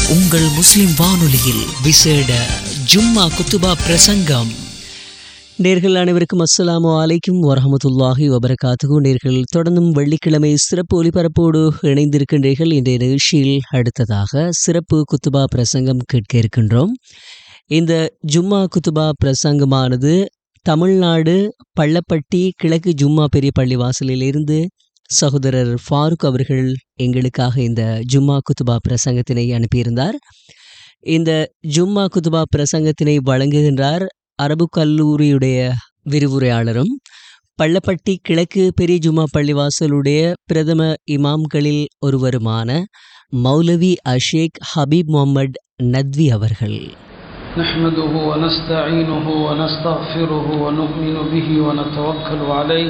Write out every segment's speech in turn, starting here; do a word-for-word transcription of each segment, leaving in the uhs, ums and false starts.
உங்கள் முஸ்லிம் வானொலியில் விசேட ஜும்மா குத்துபா பிரசங்கம். நேர்கள் அனைவருக்கும் அஸ்ஸலாமு அலைக்கும் வரஹமத்துல்லாஹி வபரகாத்துஹு. நேர்கள் தொடர்ந்தும் வெள்ளிக்கிழமை சிறப்பு ஒலிபரப்போடு இணைந்திருக்கின்றீர்கள். இன்றைய நிகழ்ச்சியில் அடுத்ததாக சிறப்பு குத்துபா பிரசங்கம் கேட்க இருக்கின்றோம். இந்த ஜும்மா குத்துபா பிரசங்கமானது தமிழ்நாடு பள்ளப்பட்டி கிழக்கு ஜும்மா பெரிய பள்ளிவாசலிலிருந்து சகோதரர் ஃபாரூக் அவர்கள் எங்களுக்காக இந்த ஜும்மா குத்துபா பிரசங்கத்தினை அனுப்பியிருந்தார். இந்த ஜும்மா குத்துபா பிரசங்கத்தினை வழங்குகின்றார் அரபு கல்லூரியுடைய விரிவுரையாளரும் பள்ளப்பட்டி கிழக்கு பெரிய ஜும்மா பள்ளிவாசலுடைய பிரதம இமாம்களில் ஒருவருமான மௌலவி அஷேக் ஹபீப் முகமது நத்வி அவர்கள். نحمده ونستعينه ونستغفره ونؤمن به ونتوكل عليه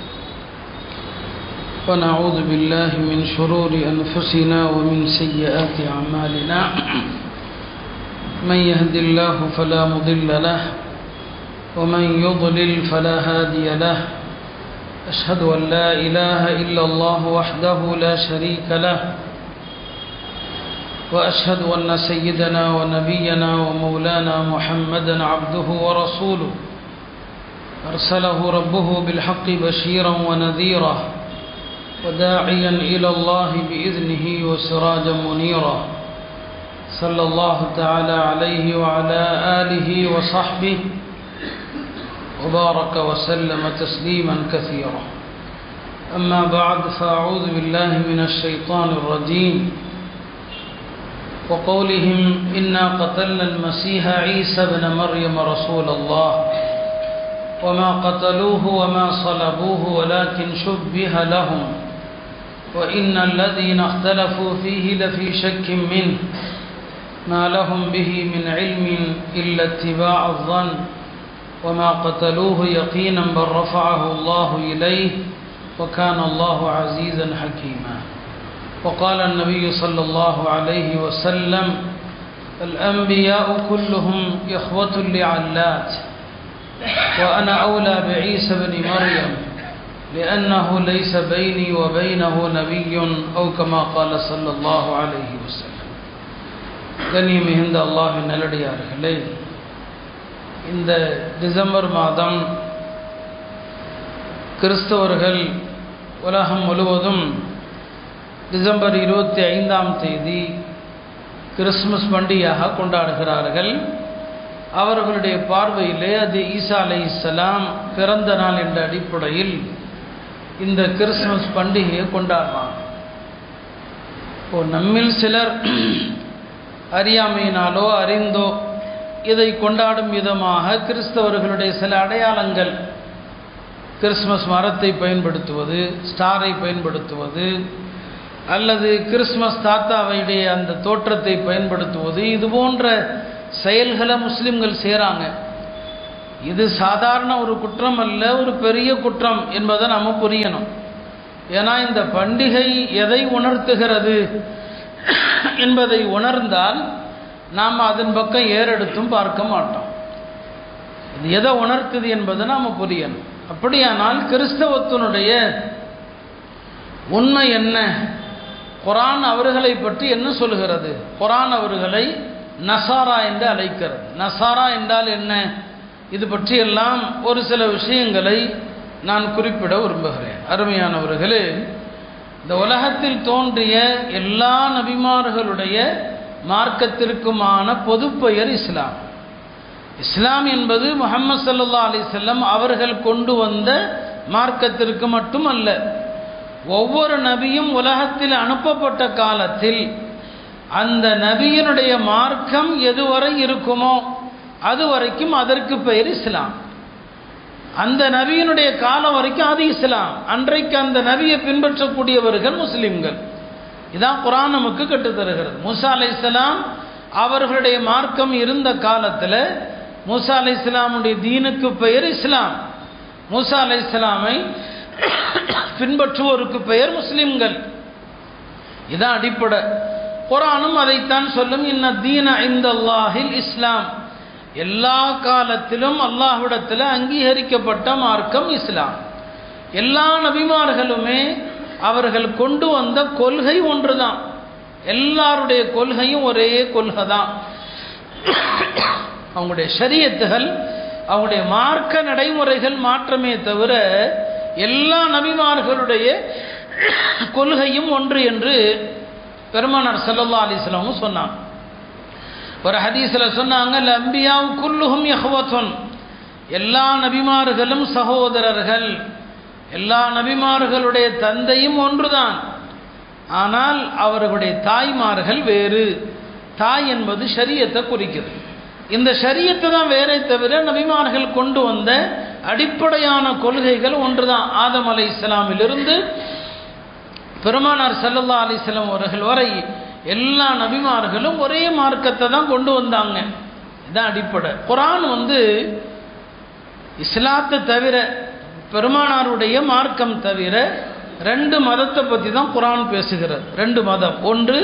ونعوذ بالله من شرور أنفسنا ومن سيئات أعمالنا من يهد الله فلا مضل له ومن يضلل فلا هادي له أشهد أن لا إله إلا الله وحده لا شريك له وأشهد أن سيدنا ونبينا ومولانا محمدا عبده ورسوله أرسله ربه بالحق بشيرا ونذيرا وداعيا إلى الله بإذنه وسراجا منيرا صلى الله تعالى عليه وعلى آله وصحبه وبارك وسلم تسليما كثيرا. أما بعد فأعوذ بالله من الشيطان الرجيم وقولهم إنا قتلنا المسيح عيسى بن مريم رسول الله وما قتلوه وما صلبوه ولكن شبه لهم وإن الذين اختلفوا فيه لفي شك منه ما لهم به من علم إلا اتباع الظن وما قتلوه يقينا بل رفعه الله إليه وكان الله عزيزا حكيما. وقال النبي صلى الله عليه وسلم الأنبياء كلهم إخوة لعلات وأنا أولى بعيسى بن مريم لأنه ليس بيني وبينه نبي أو كما قال صلى الله عليه وسلم. கனி மிகுந்த அல்லாஹ்வின் நல்லடியார்களே, இந்த டிசம்பர் மாதம் கிறிஸ்தவர்கள் உலகம் முழுவதும் டிசம்பர் இருபத்தி ஐந்தாம் தேதி கிறிஸ்மஸ் பண்டிகையாக கொண்டாடுகிறார்கள். அவர்களுடைய பார்வையிலே அது ஈசா அலைஹிஸ்ஸலாம் பிறந்த நாள் என்ற அடிப்படையில் இந்த கிறிஸ்மஸ் பண்டிகையை கொண்டாடுறாங்க. இப்போ நம்மில் சிலர் அறியாமையினாலோ அறிந்தோ இதை கொண்டாடும் விதமாக கிறிஸ்தவர்களுடைய சில அடையாளங்கள், கிறிஸ்மஸ் மரத்தை பயன்படுத்துவது, ஸ்டாரை பயன்படுத்துவது, அல்லது கிறிஸ்மஸ் தாத்தாவுடைய அந்த தோற்றத்தை பயன்படுத்துவது, இது போன்ற செயல்களை முஸ்லிம்கள் செய்கிறாங்க. இது சாதாரண ஒரு குற்றம் அல்ல, ஒரு பெரிய குற்றம் என்பதை நம்ம புரியணும். ஏன்னா இந்த பண்டிகை எதை உணர்த்துகிறது என்பதை உணர்ந்தால் நாம் அதன் பக்கம் ஏறெடுத்தும் பார்க்க மாட்டோம். இது எதை உணர்த்துது என்பதை நாம் புரியணும். அப்படியானால் கிறிஸ்தவத்தினுடைய உண்மை என்ன? குர்ஆன் அவர்களை பற்றி என்ன சொல்கிறது? குர்ஆன் அவர்களை நசாரா என்று அழைக்கிறது. நசாரா என்றால் என்ன? இது பற்றியெல்லாம் ஒரு சில விஷயங்களை நான் குறிப்பிட விரும்புகிறேன். அருமையானவர்களே, இந்த உலகத்தில் தோன்றிய எல்லா நபிமார்களுடைய மார்க்கத்திற்குமான பொது பெயர் இஸ்லாம். இஸ்லாம் என்பது முஹம்மது ஸல்லல்லாஹு அலைஹி வஸல்லம் அவர்கள் கொண்டு வந்த மார்க்கத்திற்கு மட்டுமல்ல, ஒவ்வொரு நபியும் உலகத்தில் அனுப்பப்பட்ட காலத்தில் அந்த நபியினுடைய மார்க்கம் எதுவரை இருக்குமோ அது வரைக்கும் அதற்கு பெயர் இஸ்லாம். அந்த நபியினுடைய காலம் வரைக்கும் அது இஸ்லாம். அன்றைக்கு அந்த நபியை பின்பற்றக்கூடியவர்கள் முஸ்லிம்கள். இதான் குர்ஆன் நமக்கு கற்றுத்தருகிறது. மூசா அலைஹிஸ்ஸலாம் அவர்களுடைய மார்க்கம் இருந்த காலத்தில் மூசா அலைஹிஸ்ஸலாமுடைய தீனுக்கு பெயர் இஸ்லாம். மூசா அலைஹிஸ்ஸலாமை பின்பற்றுவோருக்கு பெயர் முஸ்லிம்கள். இதான் அடிப்படை. குர்ஆனும் அதைத்தான் சொல்லும். இன்ன தீன இன்தல்லாஹில் இஸ்லாம். எல்லா காலத்திலும் அல்லாஹ்விடத்தில் அங்கீகரிக்கப்பட்ட மார்க்கம் இஸ்லாம். எல்லா நபிமார்களுமே அவர்கள் கொண்டு வந்த கொள்கை ஒன்றுதான். எல்லாருடைய கொள்கையும் ஒரே கொள்கை தான். அவங்களுடைய ஷரியத்துகள், அவங்களுடைய மார்க்க நடைமுறைகள் மாற்றமே தவிர எல்லா நபிமார்களுடைய கொள்கையும் ஒன்று என்று பெருமானார் ஸல்லல்லாஹு அலைஹி வஸல்லம் சொன்னாங்க. ஒரு ஹதீஸில் சொன்னாங்க, அம்பியாவு குல்லுஹும் இஹ்வத்துன், எல்லா நபிமார்களும் சகோதரர்கள், எல்லா நபிமார்களுடைய தந்தையும் ஒன்றுதான், ஆனால் அவர்களுடைய தாய்மார்கள் வேறு. தாய் என்பது ஷரியத்தை குறிக்கிறது. இந்த ஷரியத்தை தான் வேறே தவிர நபிமார்கள் கொண்டு வந்த அடிப்படையான கொள்கைகள் ஒன்றுதான். ஆதம் அலைஹிஸ்ஸலாமிலிருந்து பெருமானார் ஸல்லல்லாஹு அலைஹி வஸல்லம் அவர்கள் வரை எல்லா நபிமார்களும் ஒரே மார்க்கத்தை தான் கொண்டு வந்தாங்க. இதுதான் அடிப்படை. குர்ஆன் வந்து இஸ்லாத்தை தவிர, பெருமானாருடைய மார்க்கம் தவிர ரெண்டு மதத்தை பற்றி தான் குர்ஆன் பேசுகிறது. ரெண்டு மதம், ஒன்று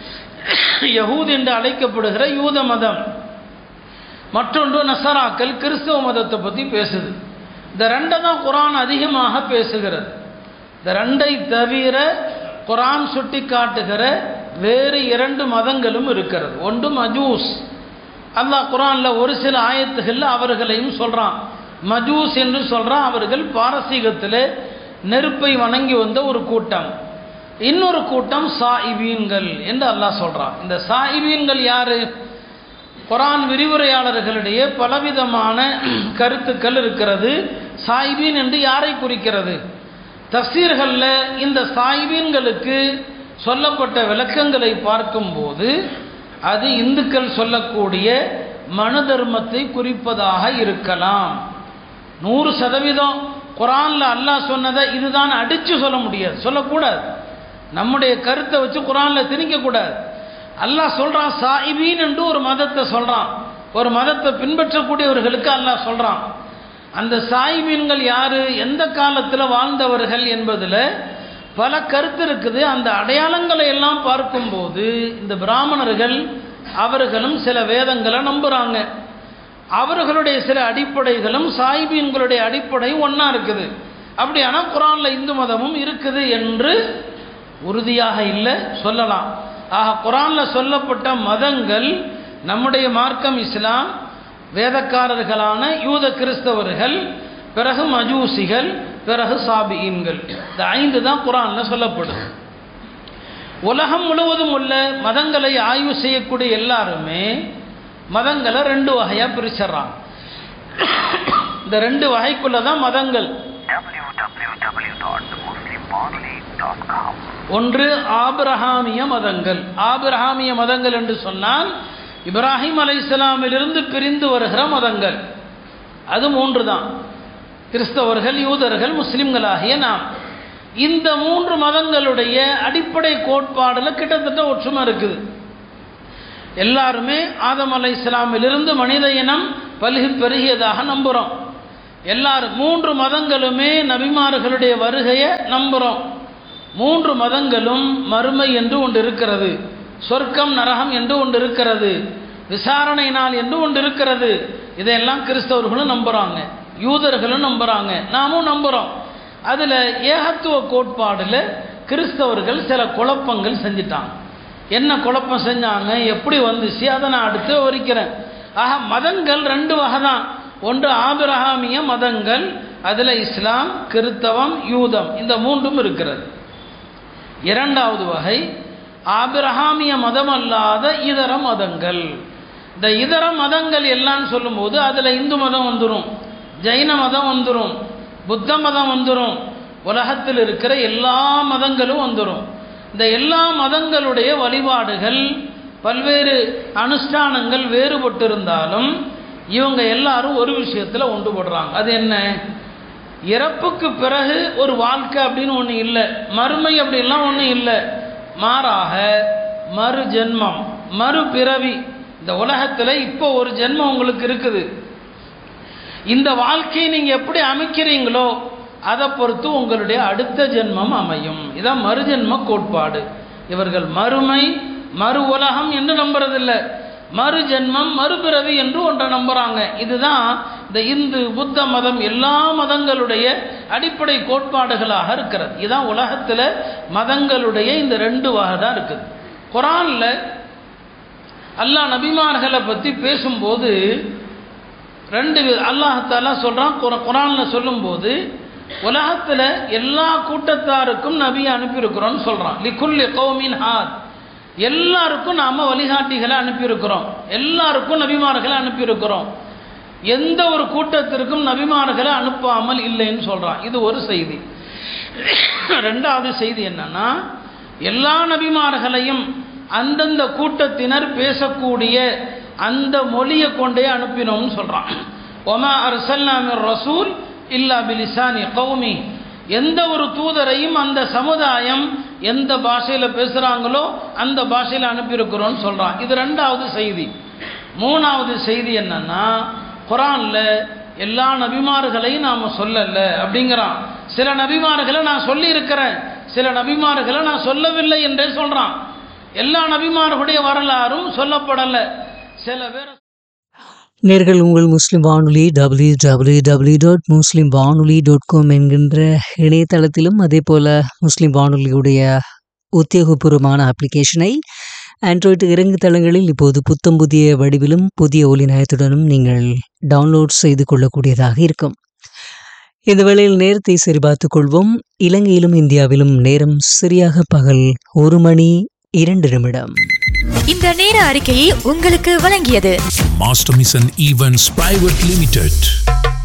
யஹூத் என்று அழைக்கப்படுகிற யூத மதம், மற்றொன்று நசராக்கள் கிறிஸ்தவ மதத்தை பற்றி பேசுது. இந்த ரெண்டை தான் குர்ஆன் அதிகமாக பேசுகிறது. இந்த ரெண்டை தவிர குர்ஆன் சுட்டி காட்டுகிற வேறு இரண்டு மதங்களும் இருக்கிறது. ஒன்று மஜூஸ். அல்லாஹ் குர்ஆனில் ஒரு சில ஆயத்துகளில் அவர்களையும் சொல்கிறான், மஜூஸ் என்று சொல்கிறான். அவர்கள் பாரசீகத்தில் நெருப்பை வணங்கி வந்த ஒரு கூட்டம். இன்னொரு கூட்டம் சாயிபீன்கள் என்று அல்லாஹ் சொல்கிறான். இந்த சாயிபீன்கள் யாரு? குர்ஆன் விரிவுரையாளர்களிடையே பலவிதமான கருத்துக்கள் இருக்கிறது. சாயிபீன் என்று யாரை குறிக்கிறது? தஃசீர்களில் இந்த சாயிபீன்களுக்கு சொல்லப்பட்ட விளக்கங்களை பார்க்கும்போது அது இந்துக்கள் சொல்லக்கூடிய மனு தர்மத்தை குறிப்பதாக இருக்கலாம். நூறு சதவீதம் குர்ஆனில் அல்லாஹ் சொன்னதை இதுதான் அடித்து சொல்ல முடியாது, சொல்லக்கூடாது. நம்முடைய கருத்தை வச்சு குர்ஆனில் திணிக்கக்கூடாது. அல்லாஹ் சொல்கிறான் சாயிபீன் என்று ஒரு மதத்தை சொல்கிறான், ஒரு மதத்தை பின்பற்றக்கூடியவர்களுக்கு அல்லாஹ் சொல்கிறான். அந்த சாயிபீன்கள் யாரு, எந்த காலத்தில் வாழ்ந்தவர்கள் என்பதில் பல கருத்து இருக்குது. அந்த அடையாளங்களை எல்லாம் பார்க்கும்போது இந்த பிராமணர்கள் அவர்களும் சில வேதங்களை நம்புகிறாங்க. அவர்களுடைய சில அடிப்படைகளும் சாயிபீன்களுடைய அடிப்படை ஒன்றா இருக்குது. அப்படியானா குர்ஆனில் இந்து மதமும் இருக்குது என்று உறுதியாக இல்லை, சொல்லலாம். ஆக குர்ஆனில் சொல்லப்பட்ட மதங்கள் நம்முடைய மார்க்கம் இஸ்லாம், வேதக்காரர்களான யூத கிறிஸ்தவர்கள், பிறகு மஜூசிகள், பிறகு சாபியீன்கள். இந்த ஐந்து தான் குர்ஆனில் சொல்லப்படுது. உலகம் முழுவதும் உள்ள மதங்களை ஆய்வு செய்யக்கூடிய எல்லாருமே மதங்களை ரெண்டு வகையாக பிரிச்சிடறாங்க. இந்த ரெண்டு வகைக்குள்ள தான் மதங்கள். ஒன்று ஆபிரஹாமிய மதங்கள். ஆபிரஹாமிய மதங்கள் என்று சொன்னால் இப்ராஹிம் அலைஹிஸ்ஸலாமிலிருந்து பிரிந்து வருகிற மதங்கள். அது மூன்று தான், கிறிஸ்தவர்கள், யூதர்கள், முஸ்லிம்களாகிய நாம். இந்த மூன்று மதங்களுடைய அடிப்படை கோட்பாடில் கிட்டத்தட்ட ஒற்றுமை இருக்குது. எல்லாருமே ஆதம் அலைஹிஸ்ஸலாமிலிருந்து மனித இனம் பல்கி பெருகியதாக நம்புகிறோம். எல்லாரும் மூன்று மதங்களுமே நபிமார்களுடைய வருகையை நம்புகிறோம். மூன்று மதங்களும் மறுமை என்று ஒன்று இருக்கிறது, சொர்க்கம் நரகம் என்று ஒன்று இருக்கிறது, விசாரணை நாள் என்று ஒன்று இருக்கிறது. இதையெல்லாம் கிறிஸ்தவர்களும் நம்புகிறாங்க, யூதர்களும் நம்புகிறாங்க, நாமும் நம்புகிறோம். அதில் ஏகத்துவ கோட்பாடில் கிறிஸ்தவர்கள் சில குழப்பங்கள் செஞ்சிட்டாங்க. என்ன குழப்பம் செஞ்சாங்க, எப்படி வந்துச்சு, அதை நான் அடுத்து விவரிக்கிறேன். ஆக மதங்கள் ரெண்டு வகை தான். ஒன்று ஆபிரஹாமிய மதங்கள், அதில் இஸ்லாம், கிறித்தவம், யூதம், இந்த மூன்றும் இருக்கிறது. இரண்டாவது வகை ஆபிரஹாமிய மதம் அல்லாத இதர மதங்கள். இந்த இதர மதங்கள் எல்லாம் சொல்லும்போது அதில் இந்து மதம் வந்துடும், ஜைன மதம் வந்துடும், புத்த மதம் வந்துடும், உலகத்தில் இருக்கிற எல்லா மதங்களும் வந்துடும். இந்த எல்லா மதங்களுடைய வழிபாடுகள், பல்வேறு அனுஷ்டானங்கள் வேறுபட்டிருந்தாலும் இவங்க எல்லாரும் ஒரு விஷயத்தில் ஒன்றுபடுறாங்க. அது என்ன? இறப்புக்கு பிறகு ஒரு வாழ்க்கை அப்படின்னு ஒன்று இல்லை, மறுமை அப்படின்லாம் ஒன்றும் இல்லை. மாறாக மறு ஜென்மம், மறுபிறவி. இந்த உலகத்தில் இப்போ ஒரு ஜென்மம் உங்களுக்கு இருக்குது. இந்த வாழ்க்கையை நீங்கள் எப்படி அமைக்கிறீங்களோ அதை பொறுத்து உங்களுடைய அடுத்த ஜென்மம் அமையும். இதான் மறுஜென்ம கோட்பாடு. இவர்கள் மறுமை, மறு உலகம் என்று நம்புறதில்லை, மறு ஜென்மம், மறுபிறவி என்று ஒன்றை நம்புகிறாங்க. இதுதான் இந்த இந்து, புத்த மதம், எல்லா மதங்களுடைய அடிப்படை கோட்பாடுகளாக இருக்கிறது. இதுதான் உலகத்தில் மதங்களுடைய இந்த ரெண்டு வகை தான் இருக்குது. குர்ஆனில் அல்லாஹ் நபிமார்களை பற்றி பேசும்போது ரெண்டு அல்லாஹ் தஆலா சொல்கிறான். குர்ஆனில் சொல்லும்போது உலகத்தில் எல்லா கூட்டத்தாருக்கும் நபியை அனுப்பியிருக்கிறோன்னு சொல்கிறான். லிகுல்லி கௌமின் ஹாத், எல்லாருக்கும் நாம் வழிகாட்டிகளை அனுப்பியிருக்கிறோம், எல்லாருக்கும் நபிமார்களை அனுப்பியிருக்கிறோம், எந்த ஒரு கூட்டத்திற்கும் நபிமார்களை அனுப்பாமல் இல்லைன்னு சொல்கிறான். இது ஒரு செய்தி. ரெண்டாவது செய்தி என்னன்னா, எல்லா நபிமார்களையும் அந்தந்த கூட்டத்தினர் பேசக்கூடிய அந்த மொழியை கொண்டே அனுப்பினோம்னு சொல்கிறான். ஒமா அர்சல்னா மிர் ரசூல் இல்லா பிலிசானி கௌமி, எந்த ஒரு தூதரையும் அந்த சமுதாயம் எந்த பாஷையில் பேசுகிறாங்களோ அந்த பாஷையில் அனுப்பியிருக்கிறோன்னு சொல்கிறான். இது ரெண்டாவது செய்தி. மூணாவது செய்தி என்னன்னா, குர்ஆனில் எல்லா நபிமார்களையும் நாம் சொல்லலை அப்படிங்கிறான். சில நபிமார்களை நான் சொல்லி இருக்கிறேன், சில நபிமார்களை நான் சொல்லவில்லை என்றே சொல்கிறான். எல்லா நபிமார்களுடைய வரலாறும் சொல்லப்படலை. சில பேர் நேர்கள் உங்கள் முஸ்லிம் வானொலி டபிள்யூ டபிள்யூ டபிள்யூ டாட் முஸ்லிம் வானொலி டாட் காம் என்கின்ற இணையதளத்திலும் அதே போல் முஸ்லிம் வானொலியுடைய உத்தியோகபூர்வமான அப்ளிகேஷனை ஆண்ட்ராய்டு இறங்குதளங்களில் இப்போது புத்தம் புதிய வடிவிலும் புதிய ஒலி நயத்துடனும் நீங்கள் டவுன்லோட் செய்து கொள்ளக்கூடியதாக இருக்கும். இந்த வேளையில் நேரத்தை சரிபார்த்துக் கொள்வோம். இலங்கையிலும் இந்தியாவிலும் நேரம் சரியாக பகல் ஒரு மணி இரண்டு நிமிடம். இந்த நேர அறிக்கையை உங்களுக்கு வழங்கியது master mission events private limited.